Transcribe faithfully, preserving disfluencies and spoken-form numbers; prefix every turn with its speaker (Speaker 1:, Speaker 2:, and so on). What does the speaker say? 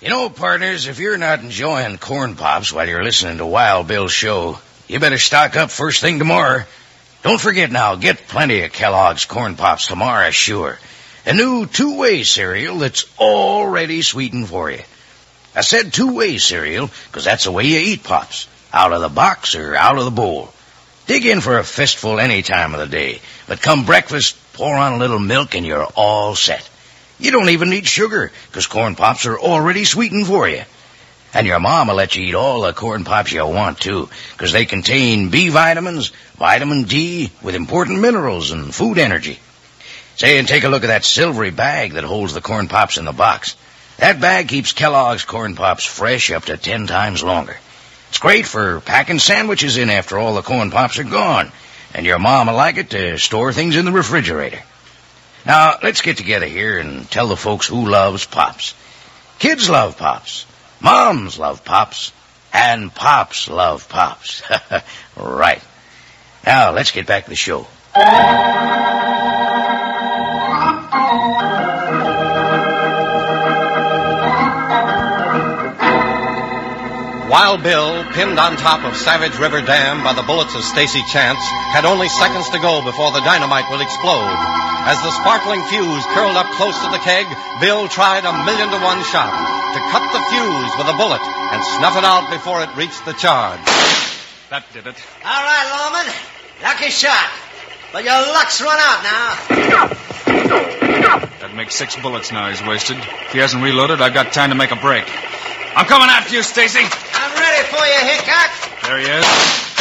Speaker 1: You know, partners, if you're not enjoying Corn Pops while you're listening to Wild Bill's show, you better stock up first thing tomorrow. Don't forget now, get plenty of Kellogg's Corn Pops tomorrow, sure. A new two-way cereal that's already sweetened for you. I said two-way cereal because that's the way you eat Pops, out of the box or out of the bowl. Dig in for a fistful any time of the day, but come breakfast, pour on a little milk and you're all set. You don't even need sugar, because Corn Pops are already sweetened for you. And your mom will let you eat all the Corn Pops you want, too, because they contain B vitamins, vitamin D, with important minerals and food energy. Say, and take a look at that silvery bag that holds the Corn Pops in the box. That bag keeps Kellogg's Corn Pops fresh up to ten times longer. It's great for packing sandwiches in after all the Corn Pops are gone, and your mom will like it to store things in the refrigerator. Now, let's get together here and tell the folks who loves Pops. Kids love Pops. Moms love Pops. And Pops love Pops. Right. Now, let's get back to the show.
Speaker 2: Wild Bill, pinned on top of Savage River Dam by the bullets of Stacy Chance, had only seconds to go before the dynamite would explode. As the sparkling fuse curled up close to the keg, Bill tried a million-to-one shot to cut the fuse with a bullet and snuff it out before it reached the charge.
Speaker 3: That did it.
Speaker 4: All right, Lawman. Lucky shot. But your luck's run out now.
Speaker 3: That makes six bullets now he's wasted. If he hasn't reloaded, I've got time to make a break. I'm coming after you, Stacy.
Speaker 4: I'm ready for you, Hickok.
Speaker 3: There he is.